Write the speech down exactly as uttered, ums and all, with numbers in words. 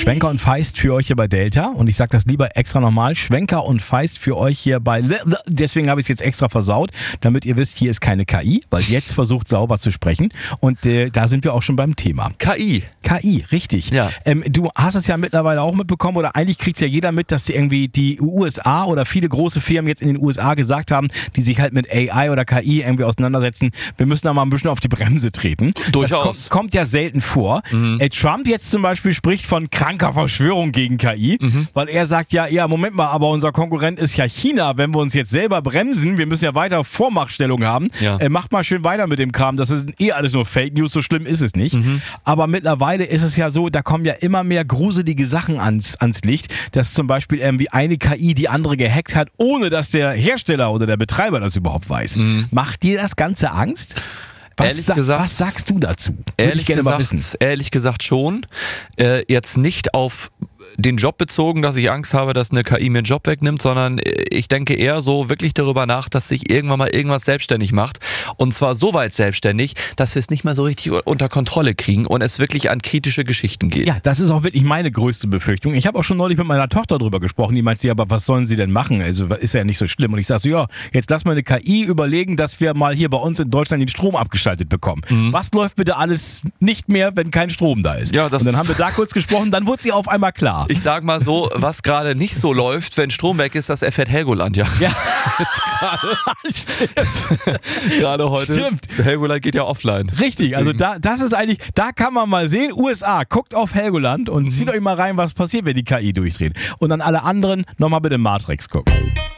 Schwenker und Feist für euch hier bei Delta. Und ich sage das lieber extra nochmal. Schwenker und Feist für euch hier bei... Deswegen habe ich es jetzt extra versaut, damit ihr wisst, hier ist keine K I, weil jetzt versucht sauber zu sprechen. Und äh, da sind wir auch schon beim Thema. K I. K I, richtig. Ja. Ähm, du hast es ja mittlerweile auch mitbekommen, oder eigentlich kriegt es ja jeder mit, dass die irgendwie die U S A oder viele große Firmen jetzt in den U S A gesagt haben, die sich halt mit A I oder K I irgendwie auseinandersetzen, wir müssen da mal ein bisschen auf die Bremse treten. Durchaus. Das kommt, kommt ja selten vor. Mhm. Äh, Trump jetzt zum Beispiel spricht von kranker Verschwörung gegen K I, mhm. weil er sagt ja, ja, Moment mal, aber unser Konkurrent ist ja China, wenn wir uns jetzt selber bremsen, wir müssen ja weiter Vormachtstellung haben, ja. äh, macht mal schön weiter mit dem Kram, das ist eh alles nur Fake News, so schlimm ist es nicht. Mhm. Aber mittlerweile ist es ja so, da kommen ja immer mehr gruselige Sachen ans, ans Licht, dass zum Beispiel irgendwie eine K I die andere gehackt hat, ohne dass der Hersteller oder der Betreiber das überhaupt weiß. Mhm. Macht dir das Ganze Angst? Was, ehrlich gesagt, was sagst du dazu? Ehrlich ich gerne gesagt, mal wissen. ehrlich gesagt schon. Äh, jetzt nicht auf den Job bezogen, dass ich Angst habe, dass eine K I mir einen Job wegnimmt, sondern ich denke eher so wirklich darüber nach, dass sich irgendwann mal irgendwas selbstständig macht. Und zwar so weit selbstständig, dass wir es nicht mehr so richtig unter Kontrolle kriegen und es wirklich an kritische Geschichten geht. Ja, das ist auch wirklich meine größte Befürchtung. Ich habe auch schon neulich mit meiner Tochter drüber gesprochen, die meint sie, aber was sollen sie denn machen? Also ist ja nicht so schlimm. Und ich sage so, ja, jetzt lass mal eine K I überlegen, dass wir mal hier bei uns in Deutschland den Strom abgeschaltet bekommen. Mhm. Was läuft bitte alles nicht mehr, wenn kein Strom da ist? Ja, das und dann haben wir da kurz gesprochen, dann wurde sie auf einmal klar. Ich sag mal so, was gerade nicht so läuft, wenn Strom weg ist, das erfährt Helgoland ja. Ja. gerade. gerade heute. Stimmt. Helgoland geht ja offline. Richtig, Deswegen. also da, das ist eigentlich, da kann man mal sehen, U S A, guckt auf Helgoland und mhm. zieht euch mal rein, was passiert, wenn die K I durchdreht. Und an alle anderen nochmal bitte Matrix gucken.